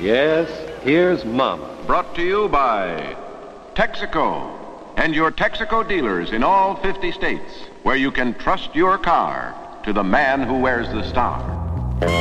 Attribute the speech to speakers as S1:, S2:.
S1: Yes, here's Mama.
S2: Brought to you by Texaco and your Texaco dealers in all 50 states, where you can trust your car to the man who wears the star.